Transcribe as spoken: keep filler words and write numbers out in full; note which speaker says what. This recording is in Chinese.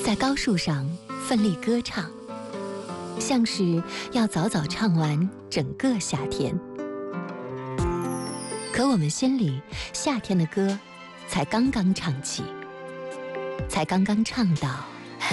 Speaker 1: 在高树上奋力歌唱，像是要早早唱完整个夏天。可我们心里夏天的歌才刚刚唱起，才刚刚唱到